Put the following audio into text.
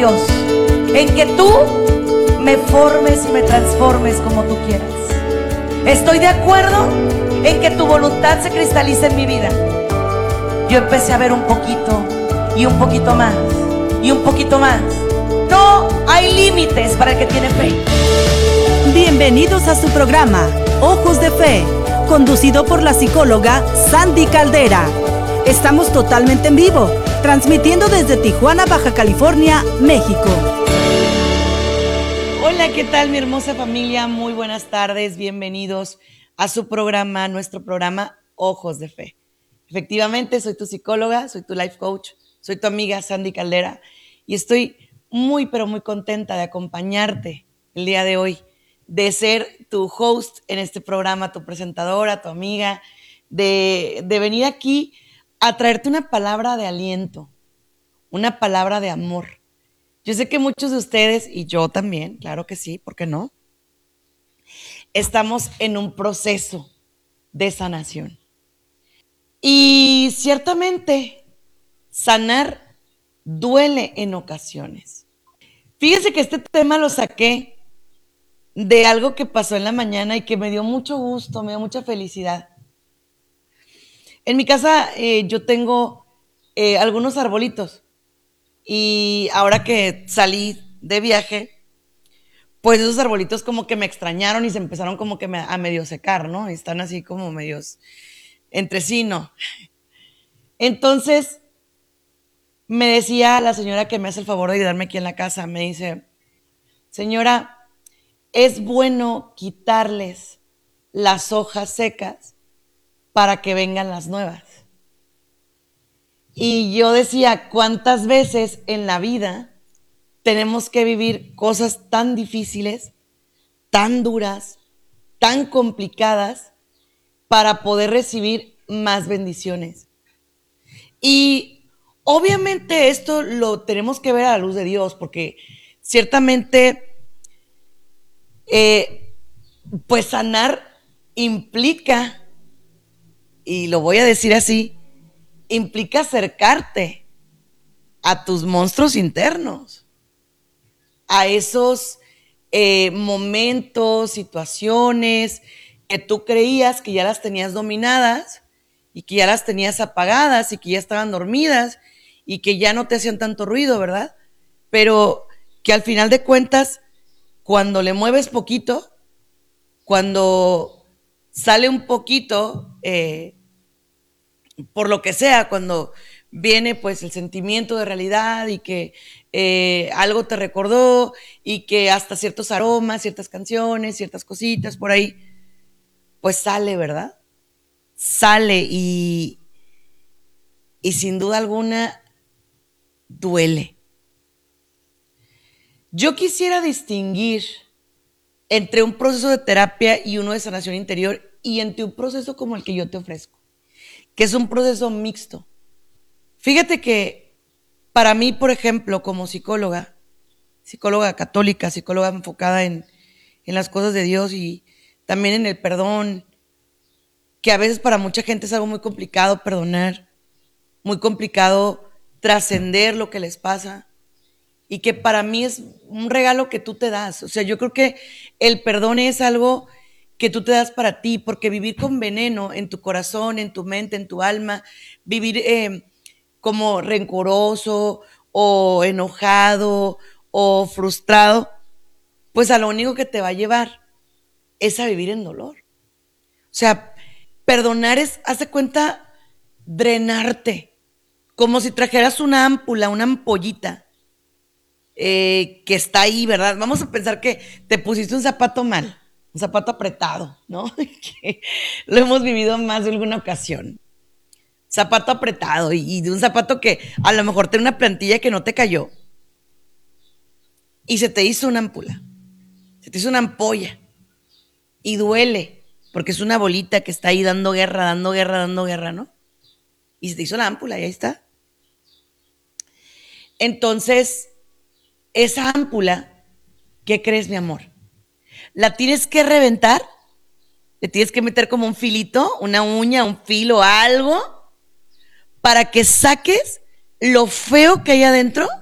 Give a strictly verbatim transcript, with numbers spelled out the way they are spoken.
Dios, en que tú me formes y me transformes como tú quieras. Estoy de acuerdo en que tu voluntad se cristalice en mi vida. Yo empecé a ver un poquito y un poquito más y un poquito más. No hay límites para el que tiene fe. Bienvenidos a su programa Ojos de Fe, conducido por la psicóloga Sandy Caldera. Estamos totalmente en vivo, transmitiendo desde Tijuana, Baja California, México. Hola, ¿qué tal mi hermosa familia? Muy buenas tardes, bienvenidos a su programa, nuestro programa Ojos de Fe. Efectivamente, soy tu psicóloga, soy tu life coach, soy tu amiga Sandy Caldera y estoy muy, pero muy contenta de acompañarte el día de hoy, de ser tu host en este programa, tu presentadora, tu amiga, de, de venir aquí a traerte una palabra de aliento, una palabra de amor. Yo sé que muchos de ustedes, y yo también, claro que sí, ¿por qué no? Estamos en un proceso de sanación. Y ciertamente, sanar duele en ocasiones. Fíjense que este tema lo saqué de algo que pasó en la mañana y que me dio mucho gusto, me dio mucha felicidad. En mi casa eh, yo tengo eh, algunos arbolitos y ahora que salí de viaje, pues esos arbolitos como que me extrañaron y se empezaron como que me, a medio secar, ¿no? Y están así como medios entre sí, ¿no? Entonces me decía la señora que me hace el favor de ayudarme aquí en la casa, me dice, señora, es bueno quitarles las hojas secas para que vengan las nuevas. Y yo decía, ¿cuántas veces en la vida tenemos que vivir cosas tan difíciles, tan duras, tan complicadas para poder recibir más bendiciones? Y obviamente esto lo tenemos que ver a la luz de Dios, porque ciertamente Eh, pues sanar implica, y lo voy a decir así, implica acercarte a tus monstruos internos, a esos eh, momentos, situaciones que tú creías que ya las tenías dominadas y que ya las tenías apagadas y que ya estaban dormidas y que ya no te hacían tanto ruido, ¿verdad? Pero que al final de cuentas, cuando le mueves poquito, cuando sale un poquito, eh, por lo que sea, cuando viene pues el sentimiento de realidad y que eh, algo te recordó y que hasta ciertos aromas, ciertas canciones, ciertas cositas por ahí, pues sale, ¿verdad? Sale y, y sin duda alguna duele. Yo quisiera distinguir entre un proceso de terapia y uno de sanación interior y entre un proceso como el que yo te ofrezco, que es un proceso mixto. Fíjate que para mí, por ejemplo, como psicóloga, psicóloga católica, psicóloga enfocada en, en las cosas de Dios y también en el perdón, que a veces para mucha gente es algo muy complicado perdonar, muy complicado trascender lo que les pasa, y que para mí es un regalo que tú te das. O sea, yo creo que el perdón es algo que tú te das para ti, porque vivir con veneno en tu corazón, en tu mente, en tu alma, vivir eh, como rencoroso o enojado o frustrado, pues a lo único que te va a llevar es a vivir en dolor. O sea, perdonar es, haz de cuenta, drenarte, como si trajeras una ámpula, una ampollita, Eh, que está ahí, ¿verdad? Vamos a pensar que te pusiste un zapato mal, un zapato apretado, ¿no? Que lo hemos vivido más de alguna ocasión. Zapato apretado y, y de un zapato que a lo mejor tiene una plantilla que no te cayó y se te hizo una ámpula, se te hizo una ampolla y duele porque es una bolita que está ahí dando guerra, dando guerra, dando guerra, ¿no? Y se te hizo la ámpula y ahí está. Entonces, esa ámpula, ¿qué crees, mi amor? La tienes que reventar, le tienes que meter como un filito, una uña, un filo, algo, para que saques lo feo que hay adentro